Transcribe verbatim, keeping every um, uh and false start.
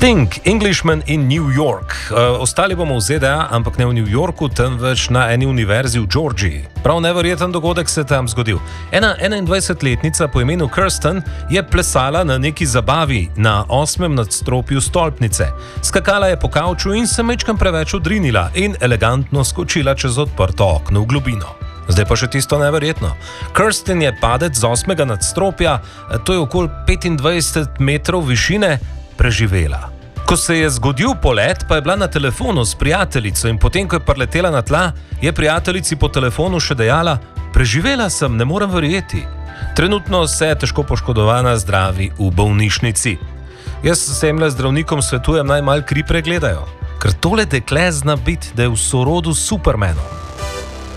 Sting, Englishman in New York. E, ostali bomo v Z D A, ampak ne v New Yorku, temveč na eni univerzi v Georgiji. Prav neverjeten dogodek se je tam zgodil. Ena enaindvajsetletnica po imenu Kirsten je plesala na neki zabavi na osmem nadstropju stolpnice. Skakala je po kavču in se majčkeno preveč odrinila in elegantno skočila čez odprto okno v globino. Zdaj pa še tisto neverjetno. Kirsten je padec z osmega nadstropja, to je okoli petindvajset metrov višine, preživela. Ko se je zgodil polet, pa je bila na telefonu s prijateljico in potem, ko je priletela na tla, je prijateljici po telefonu še dejala: "Preživela sem, ne morem verjeti." Trenutno se je težko poškodovana zdravi v bolnišnici. Jaz vsem le zdravnikom svetujem, naj malo kri pregledajo, ker tole dekle zna biti, da je v sorodu s Supermanom.